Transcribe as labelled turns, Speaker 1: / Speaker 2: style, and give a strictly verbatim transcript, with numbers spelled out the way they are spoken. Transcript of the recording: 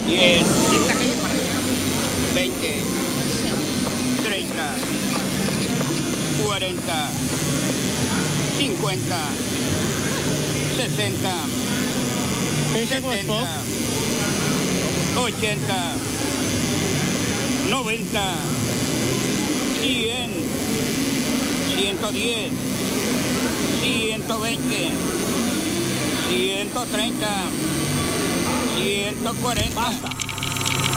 Speaker 1: diez, veinte, treinta, cuarenta, cincuenta, sesenta, setenta, ochenta, noventa, cien, ciento diez, ciento veinte, ciento treinta, ciento cuarenta.
Speaker 2: Basta.